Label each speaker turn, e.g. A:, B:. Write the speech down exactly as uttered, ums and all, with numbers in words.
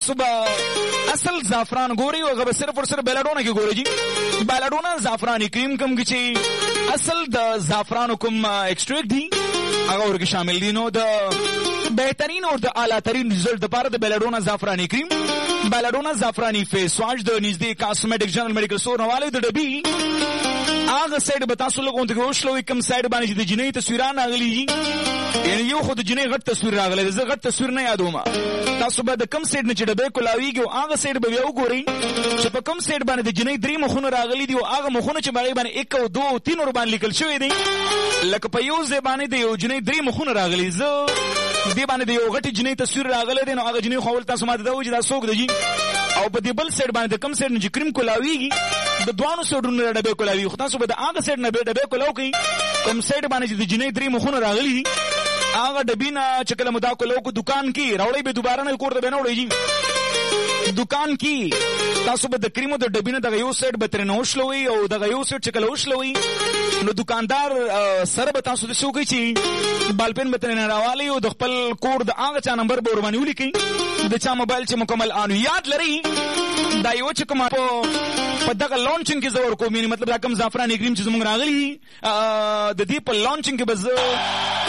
A: صبح اصل زعفران ګوري او هغه صرف ور سره بیلاډونا کې ګوري جی بیلاډونا زعفرانی کریم کوم کې چې اصل د زعفران کوم ایکسټریکټ دی هغه ورکه شامل دي. نو د بهترین او د اعلی ترین رزلټ لپاره د بیلاډونا زعفرانی کریم بیلاډونا زعفرانی فیس واش د نږدې کاسمیټک جنرال میډیکل سٹور حواله د ډبی هغه سایډ به تاسو لګون ته وښلوي کوم سایډ باندې د جنې تصویران راغلي یعنی یو خو د جنې غټ تصویر راغلی زه غټ تصویر نه یادوم تاسو به د کوم سایډ نه چې ډبې کولاویږي او هغه سایډ به یو ګورئ چې په کوم سایډ باندې د جنې درې مخونه راغلي دي او هغه مخونه چې باندې باندې یک او دو او تین ور باندې لیکل شوی دی لکه په یو ځای باندې د یو جنې درې مخونه راغلي زه دې باندې د یو غټ جنې تصویر راغلی دی نو هغه جنې خو ول تاسو ماته دا و چې دا څوک دی او په دې بل سایډ باندې د کوم سایډ نه چې کریم کولاویږي د دوانو سایډونو ډبې کولاوي خو تاسو به د هغه سایډ نه ډبې کولاو کوي کوم سایډ باندې چې د جنې درې مخونه راغلي دي هغه ډبینه چې کله مدا کولاو کو دکان کې راوړی به دوباره نه کور ته به نه وړي دکان کې تاسو به د کریمو د ډبینه د یو سایډ به ترنه وشلوي او د یو سایډ چې کله وشلوي نو دکاندار سره به تاسو د شو کوي چې بالپن به ترنه راوالي او د خپل کور د هغه چا نمبر به ورمنې ولیکي د چا موبایل چې مکمل انو یاد لري دا یو چې کوم په دغه لانچینګ کې زور کوم یعنی مطلب دا کوم زعفرانی کریم چې زموږ راغلی د دې په لانچینګ کې به